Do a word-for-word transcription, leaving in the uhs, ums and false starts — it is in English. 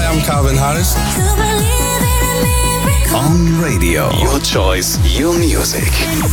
I'm Calvin Harris. On Radio. Your choice, your music.